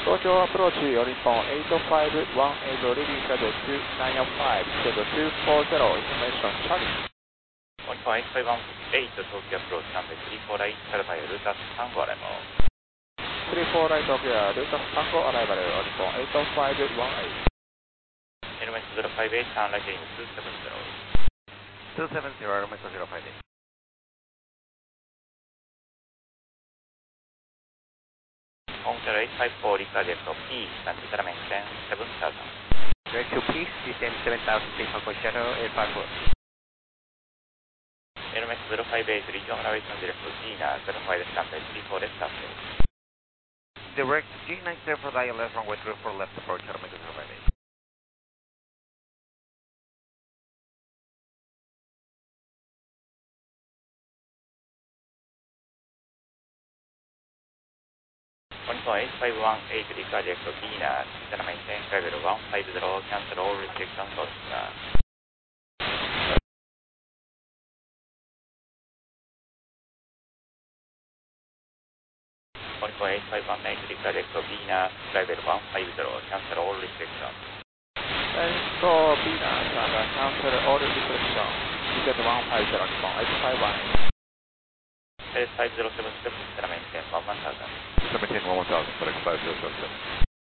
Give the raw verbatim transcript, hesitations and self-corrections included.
東京アプローチ、よ日本はちごいちはちリリーカできゅうきゅうよんご、セブンによんゼロ、インフォメーション、チャーリー。 one point eight five one eight Tokyo approach number three four right Sarabaya Lutas Tango arrival. three four right Tokyo Lutas Tango arrival on phone eight five one eight. Element zero five eight sound like in two seven zero. two seven zero element zero five eight. On zero eight five four Ricard left of P, Santi Caramente, seven thousand. Direct to Peace, descend seven thousand feet, Hong Kong Shadow, eight five four. Element zero five eight, region elevation direct to Gina, zero five standard, three four left update. Direct G nine zero for dial left, runway three four left approach, element zero five eight. one point eight five one eight Ricard left of Gina, Gina maintain level one five zero, cancel all restrictions on Gina. one point eight five one eight Ricard left of Gina, level one five zero, cancel all restrictions. Let's go Venus and cancel all restrictions. Ticket one five zero, phone eight five one eight. five zero seven seven, maintain one one thousand. Maintain one one thousand, correct five zero seven seven.